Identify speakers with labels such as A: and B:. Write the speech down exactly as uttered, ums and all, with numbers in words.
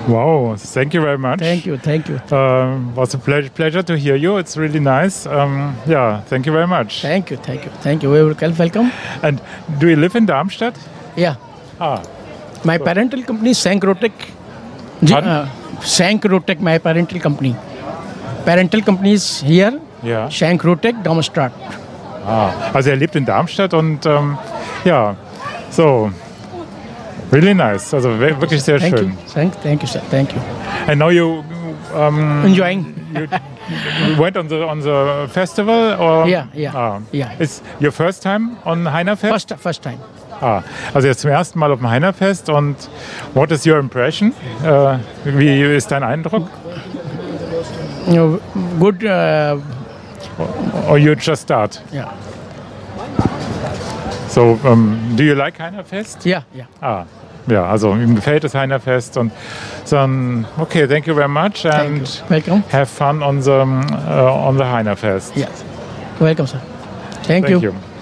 A: Wow, thank you very much.
B: Thank you, thank you.
A: Um, was a pleasure, pleasure to hear you. It's really nice. Um, yeah, thank you very much.
B: Thank you, thank you, thank you. Welcome, welcome.
A: And do you live in Darmstadt?
B: Yeah.
A: Ah.
B: My parental company is Sankrotec.
A: Pardon?
B: Uh, Sankrotec, my parental company. Parental company is here.
A: Ja.
B: Sankrotec, Darmstadt.
A: Ah, also er lebt in Darmstadt und ähm, ja, so, really nice. Also wir- wirklich sehr
B: Thank
A: schön.
B: you, thank, thank you, sir. Thank you.
A: And now you um,
B: Enjoying.
A: you went on the on the festival or
B: Yeah, yeah,
A: ah.
B: yeah.
A: It's your first time on Heinerfest?
B: First, first time.
A: Ah, also jetzt zum ersten Mal auf dem Heinerfest und what is your impression? Äh, wie ist dein Eindruck?
B: You know, good. Uh,
A: Or you just start?
B: yeah,
A: So, um, do you like Heinerfest?
B: yeah, yeah.
A: Ah, ja, also ihm gefällt das Heinerfest und so, um, okay, thank you very much
B: Thank
A: and
B: you. Welcome.
A: have fun on the uh, on the Heinerfest.
B: Yes. Welcome, sir. Thank,
A: Thank
B: you.
A: you.